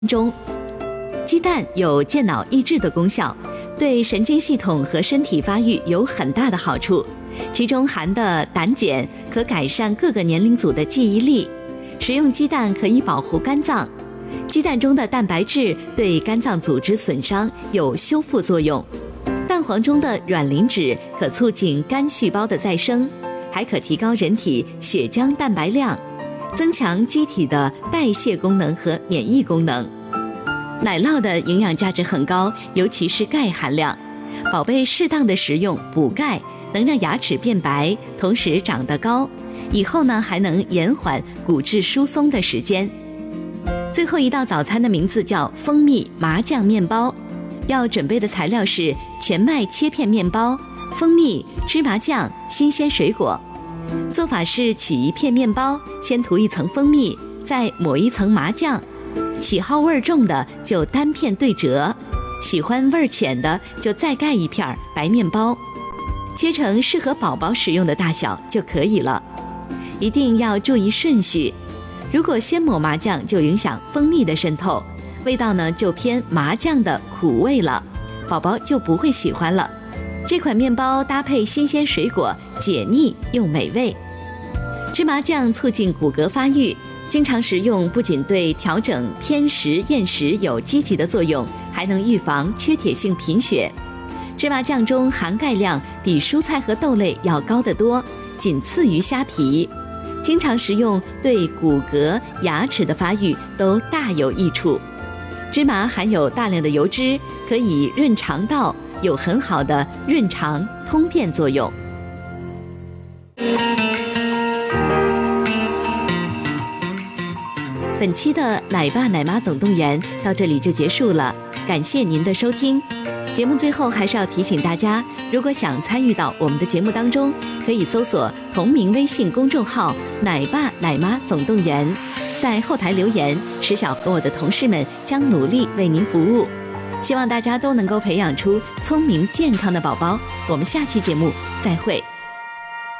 中。鸡蛋有健脑益智的功效，对神经系统和身体发育有很大的好处。其中含的胆碱可改善各个年龄组的记忆力。食用鸡蛋可以保护肝脏，鸡蛋中的蛋白质对肝脏组织损伤有修复作用。蛋黄中的卵磷脂可促进肝细胞的再生，还可提高人体血浆蛋白量，增强机体的代谢功能和免疫功能。奶酪的营养价值很高，尤其是钙含量。宝贝适当的食用补钙，能让牙齿变白，同时长得高。以后呢，还能延缓骨质疏松的时间。最后一道早餐的名字叫蜂蜜麻酱面包，要准备的材料是全麦切片面包、蜂蜜、芝麻酱、新鲜水果。做法是取一片面包，先涂一层蜂蜜，再抹一层麻酱。喜好味儿重的就单片对折，喜欢味儿浅的就再盖一片白面包，切成适合宝宝食用的大小就可以了。一定要注意顺序，如果先抹麻酱就影响蜂蜜的渗透，味道呢就偏麻酱的苦味了，宝宝就不会喜欢了。这款面包搭配新鲜水果，解腻又美味。芝麻酱促进骨骼发育，经常食用不仅对调整偏食厌食有积极的作用，还能预防缺铁性贫血。芝麻酱中含钙量比蔬菜和豆类要高得多，仅次于虾皮。经常食用对骨骼、牙齿的发育都大有益处。芝麻含有大量的油脂，可以润肠道，有很好的润肠通便作用。本期的奶爸奶妈总动员到这里就结束了，感谢您的收听。节目最后还是要提醒大家，如果想参与到我们的节目当中，可以搜索同名微信公众号奶爸奶妈总动员，在后台留言，石晓和我的同事们将努力为您服务。希望大家都能够培养出聪明健康的宝宝。我们下期节目再会。